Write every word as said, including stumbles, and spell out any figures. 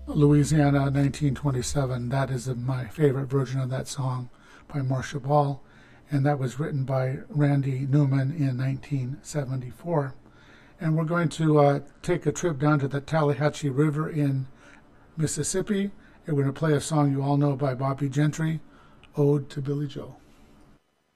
Louisiana nineteen twenty-seven. That is my favorite version of that song by Marcia Ball, and that was written by Randy Newman in nineteen seventy-four. And we're going to uh, take a trip down to the Tallahatchie River in Mississippi, and we're going to play a song you all know by Bobby Gentry, Ode to Billy Joe.